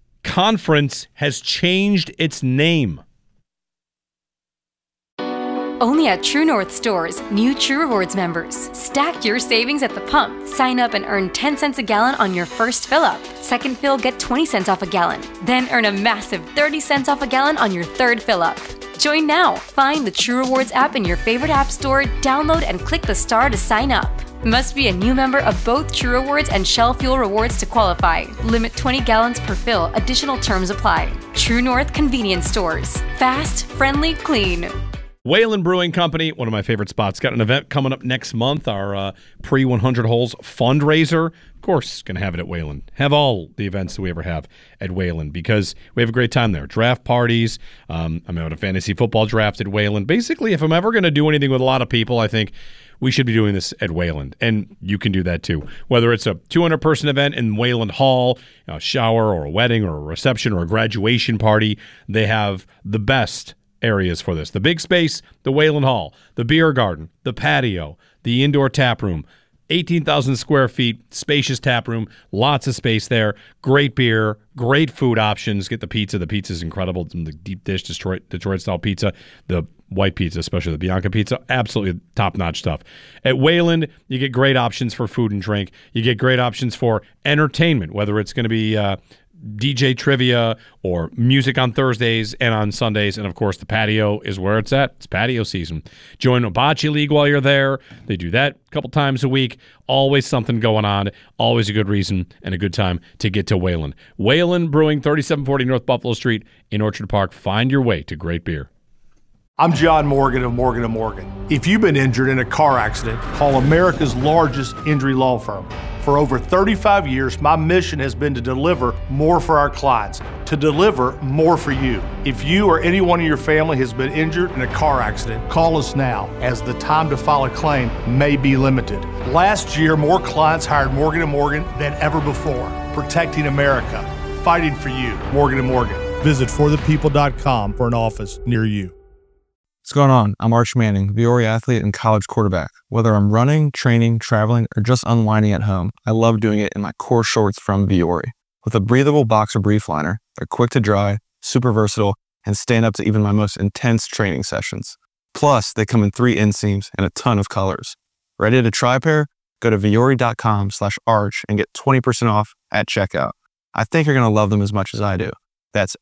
conference has changed its name. Only at True North Stores, new True Rewards members. Stack your savings at the pump. Sign up and earn 10 cents a gallon on your first fill-up. Second fill, get 20 cents off a gallon. Then earn a massive 30 cents off a gallon on your third fill-up. Join now. Find the True Rewards app in your favorite app store, download and click the star to sign up. Must be a new member of both True Rewards and Shell Fuel Rewards to qualify. Limit 20 gallons per fill. Additional terms apply. True North Convenience Stores. Fast, friendly, clean. Whalen Brewing Company, one of my favorite spots. Got an event coming up next month, our pre-100 Holes fundraiser. Of course, going to have it at Whalen. Have all the events that we ever have at Whalen because we have a great time there. Draft parties. I'm out a fantasy football draft at Whalen. Basically, if I'm ever going to do anything with a lot of people, I think we should be doing this at Wayland, and you can do that too. Whether it's a 200-person event in Wayland Hall, a shower or a wedding or a reception or a graduation party, they have the best areas for this. The big space, the Wayland Hall, the beer garden, the patio, the indoor tap room, 18,000 square feet, spacious tap room, lots of space there, great beer, great food options. Get the pizza. The pizza is incredible. The deep dish Detroit-style pizza, the white pizza, especially the Bianca pizza, absolutely top-notch stuff. At Wayland, you get great options for food and drink. You get great options for entertainment, whether it's going to be DJ trivia or music on Thursdays and on Sundays. And, of course, the patio is where it's at. It's patio season. Join a bocce league while you're there. They do that a couple times a week. Always something going on. Always a good reason and a good time to get to Wayland. Wayland Brewing, 3740 North Buffalo Street in Orchard Park. Find your way to great beer. I'm John Morgan of Morgan & Morgan. If you've been injured in a car accident, call America's largest injury law firm. For over 35 years, my mission has been to deliver more for our clients, to deliver more for you. If you or anyone in your family has been injured in a car accident, call us now, as the time to file a claim may be limited. Last year, more clients hired Morgan & Morgan than ever before, protecting America, fighting for you. Morgan & Morgan. Visit forthepeople.com for an office near you. What's going on? I'm Arch Manning, Viore athlete and college quarterback. Whether I'm running, training, traveling, or just unwinding at home, I love doing it in my core shorts from Viore. With a breathable boxer brief liner, they're quick to dry, super versatile, and stand up to even my most intense training sessions. Plus, they come in 3 inseams and a ton of colors. Ready to try a pair? Go to viore.com/arch and get 20% off at checkout. I think you're going to love them as much as I do. That's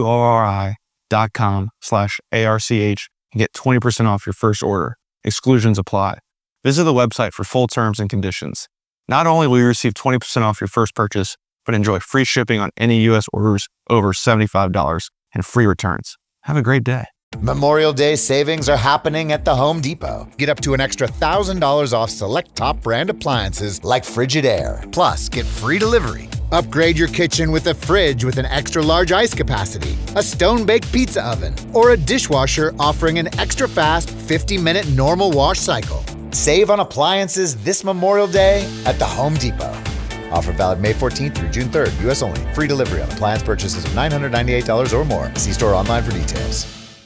viore.com/ARCH and get 20% off your first order. Exclusions apply. Visit the website for full terms and conditions. Not only will you receive 20% off your first purchase, but enjoy free shipping on any U.S. orders over $75 and free returns. Have a great day. Memorial Day savings are happening at the Home Depot. Get up to an extra $1,000 off select top brand appliances like Frigidaire. Plus, get free delivery. Upgrade your kitchen with a fridge with an extra large ice capacity, a stone-baked pizza oven, or a dishwasher offering an extra fast 50-minute normal wash cycle. Save on appliances this Memorial Day at the Home Depot. Offer valid May 14th through June 3rd, U.S. only. Free delivery on appliance purchases of $998 or more. See store online for details.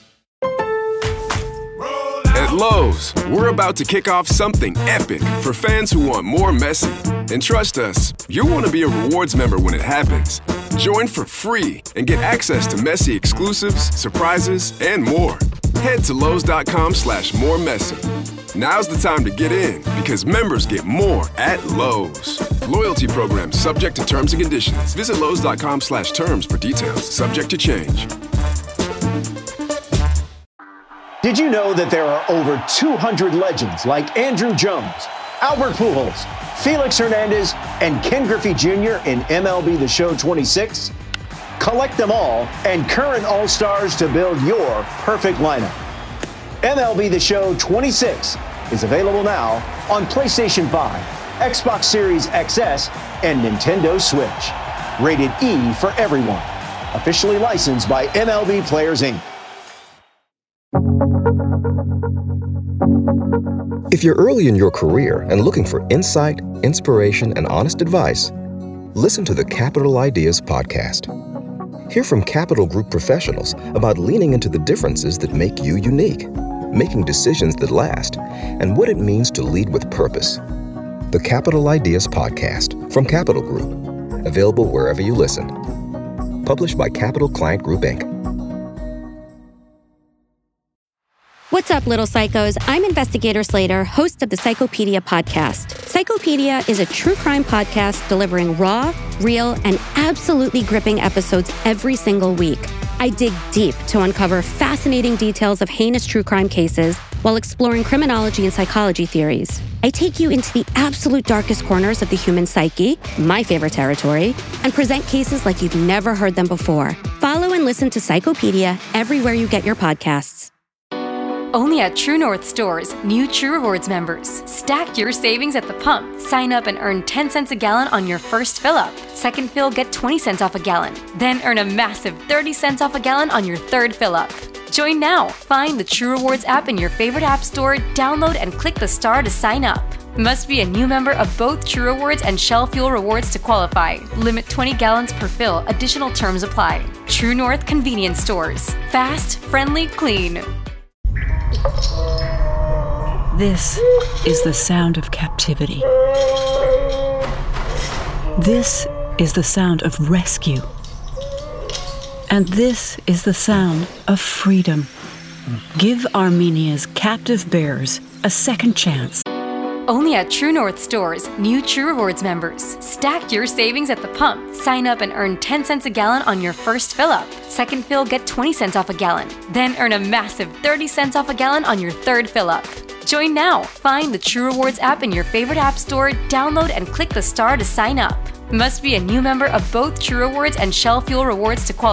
At Lowe's, we're about to kick off something epic for fans who want more Messi. And trust us, you'll want to be a rewards member when it happens. Join for free and get access to Messi exclusives, surprises, and more. Head to Lowe's.com/moremessy. Now's the time to get in because members get more at Lowe's. Loyalty program subject to terms and conditions. Visit Lowe's.com/terms for details. Subject to change. Did you know that there are over 200 legends like Andrew Jones, Albert Pujols, Felix Hernandez, and Ken Griffey Jr. in MLB The Show 26? Collect them all and current All-Stars to build your perfect lineup. MLB The Show 26 is available now on PlayStation 5, Xbox Series XS, and Nintendo Switch. Rated E for everyone. Officially licensed by MLB Players, Inc. If you're early in your career and looking for insight, inspiration, and honest advice, listen to the Capital Ideas Podcast. Hear from Capital Group professionals about leaning into the differences that make you unique, making decisions that last, and what it means to lead with purpose. The Capital Ideas Podcast from Capital Group. Available wherever you listen. Published by Capital Client Group, Inc. What's up, little psychos? I'm Investigator Slater, host of the Psychopedia podcast. Psychopedia is a true crime podcast delivering raw, real, and absolutely gripping episodes every single week. I dig deep to uncover fascinating details of heinous true crime cases while exploring criminology and psychology theories. I take you into the absolute darkest corners of the human psyche, my favorite territory, and present cases like you've never heard them before. Follow and listen to Psychopedia everywhere you get your podcasts. Only at True North stores, new True Rewards members. Stack your savings at the pump. Sign up and earn 10 cents a gallon on your first fill-up. Second fill, get 20 cents off a gallon. Then earn a massive 30 cents off a gallon on your third fill-up. Join now. Find the True Rewards app in your favorite app store, download and click the star to sign up. Must be a new member of both True Rewards and Shell Fuel Rewards to qualify. Limit 20 gallons per fill. Additional terms apply. True North Convenience Stores. Fast, friendly, clean. This is the sound of captivity. This is the sound of rescue. And this is the sound of freedom. Give Armenia's captive bears a second chance. Only at True North stores, new True Rewards members. Stack your savings at the pump. Sign up and earn 10 cents a gallon on your first fill-up. Second fill, get 20 cents off a gallon. Then earn a massive 30 cents off a gallon on your third fill-up. Join now. Find the True Rewards app in your favorite app store, download and click the star to sign up. Must be a new member of both True Rewards and Shell Fuel Rewards to qualify.